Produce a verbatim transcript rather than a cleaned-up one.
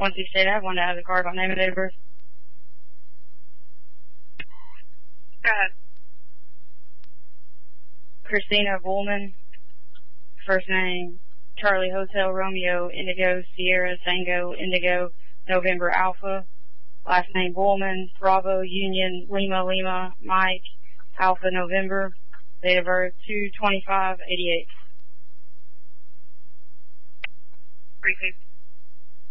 Once you say that, one that has a card on name and date of birth. Go ahead. Christina Woolman. First name, Charlie Hotel Romeo Indigo Sierra Tango Indigo November Alpha. Last name Woolman, Bravo Union Lima Lima Mike Alpha November. Date of birth two twenty-five eighty-eight. Briefly.